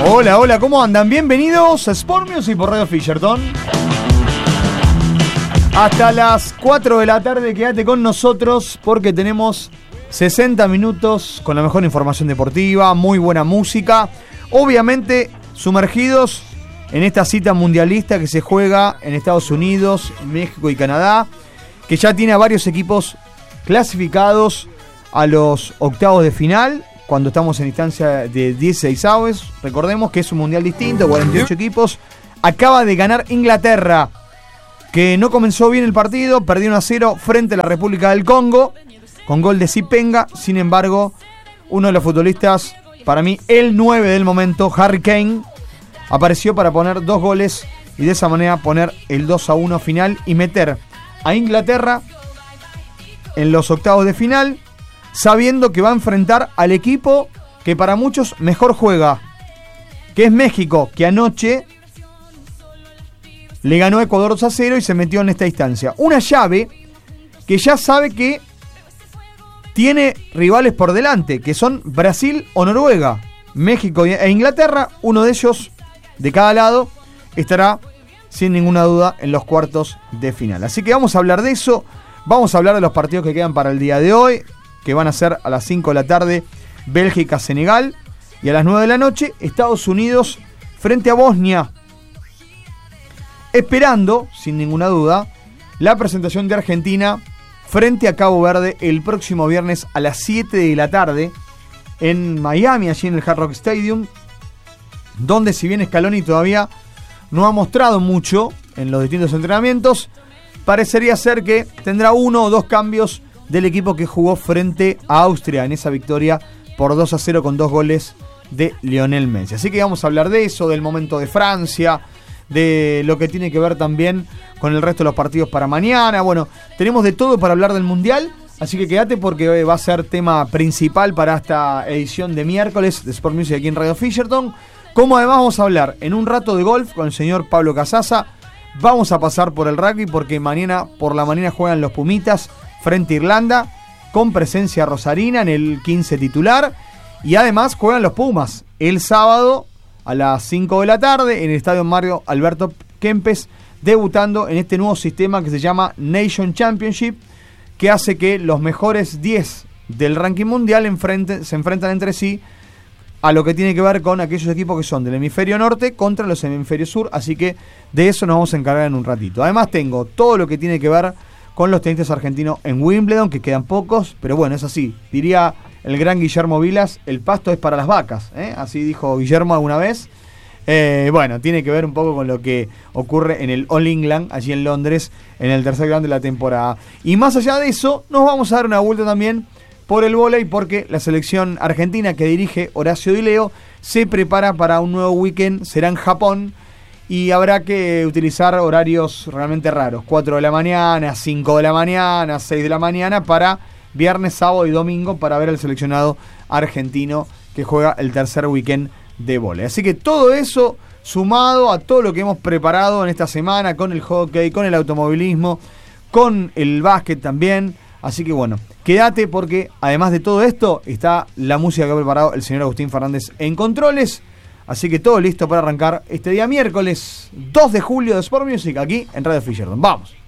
Hola, hola, ¿cómo andan? Bienvenidos a Sport Music por Radio Fisherton. Hasta las 4 de la tarde quédate con nosotros porque tenemos 60 minutos con la mejor información deportiva, muy buena música. Obviamente sumergidos en esta cita mundialista que se juega en Estados Unidos, México y Canadá, que ya tiene a varios equipos clasificados a los octavos de final, cuando estamos en instancia de 16avos. Recordemos que es un mundial distinto, 48 equipos. Acaba de ganar Inglaterra, que no comenzó bien el partido, perdió 1-0 frente a la República del Congo, con gol de Zipenga. Sin embargo, uno de los futbolistas, para mí el 9 del momento, Harry Kane, apareció para poner 2 goles y de esa manera poner el 2-1 final y meter a Inglaterra en los octavos de final, sabiendo que va a enfrentar al equipo que para muchos mejor juega, que es México, que anoche le ganó a Ecuador 2-0 y se metió en esta instancia. Una llave que ya sabe que tiene rivales por delante, que son Brasil o Noruega. México e Inglaterra, uno de ellos de cada lado, estará sin ninguna duda en los cuartos de final. Así que vamos a hablar de eso, vamos a hablar de los partidos que quedan para el día de hoy, que van a ser a las 5 de la tarde Bélgica-Senegal y a las 9 de la noche Estados Unidos frente a Bosnia, esperando sin ninguna duda la presentación de Argentina frente a Cabo Verde el próximo viernes a las 7 de la tarde en Miami, allí en el Hard Rock Stadium, donde si bien Scaloni todavía no ha mostrado mucho en los distintos entrenamientos, parecería ser que tendrá 1 o 2 cambios del equipo que jugó frente a Austria en esa victoria por 2-0 con 2 goles de Lionel Messi. Así que vamos a hablar de eso, del momento de Francia, de lo que tiene que ver también con el resto de los partidos para mañana. Bueno, tenemos de todo para hablar del Mundial, así que quédate porque va a ser tema principal para esta edición de miércoles de Sport Music aquí en Radio Fisherton. Como además vamos a hablar en un rato de golf con el señor Pablo Casasa. Vamos a pasar por el rugby porque mañana por la mañana juegan los Pumitas frente a Irlanda, con presencia rosarina en el 15 titular. Y además juegan los Pumas el sábado a las 5 de la tarde en el Estadio Mario Alberto Kempes, debutando en este nuevo sistema que se llama Nation Championship, que hace que los mejores 10 del ranking mundial se enfrentan entre sí a lo que tiene que ver con aquellos equipos que son del hemisferio norte contra los hemisferios sur. Así que de eso nos vamos a encargar en un ratito. Además tengo todo lo que tiene que ver con los tenistas argentinos en Wimbledon, que quedan pocos, pero bueno, es así. Diría el gran Guillermo Vilas, el pasto es para las vacas, ¿eh? Así dijo Guillermo alguna vez. Bueno, tiene que ver un poco con lo que ocurre en el All England, allí en Londres, en el tercer gran de la temporada. Y más allá de eso, nos vamos a dar una vuelta también por el vóley, porque la selección argentina que dirige Horacio Di Leo se prepara para un nuevo weekend, será en Japón, y habrá que utilizar horarios realmente raros, 4 de la mañana, 5 de la mañana, 6 de la mañana, para viernes, sábado y domingo, para ver al seleccionado argentino que juega el tercer weekend de vóley. Así que todo eso sumado a todo lo que hemos preparado en esta semana, con el hockey, con el automovilismo, con el básquet también. Así que bueno, quédate porque además de todo esto está la música que ha preparado el señor Agustín Fernández en controles. Así que todo listo para arrancar este día miércoles 2 de julio de Sport Music aquí en Radio Fisherton. ¡Vamos!